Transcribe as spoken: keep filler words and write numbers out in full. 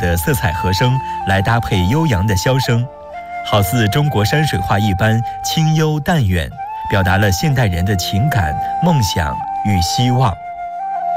的色彩和声来搭配悠扬的箫声，好似中国山水画一般清幽淡远，表达了现代人的情感、梦想与希望。